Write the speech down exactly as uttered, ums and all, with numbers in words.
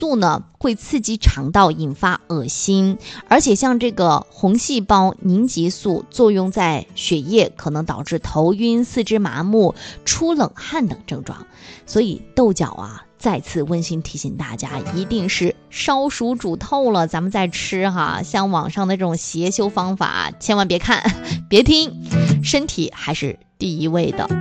度呢会刺激肠道，引发恶心，而且像这个红细胞凝集素作用在血液，可能导致头晕、四肢麻木、出冷汗等症状。所以豆角啊，再次温馨提醒大家，一定是烧熟煮透了咱们再吃哈。像网上的这种邪修方法千万别看别听，身体还是第一位的。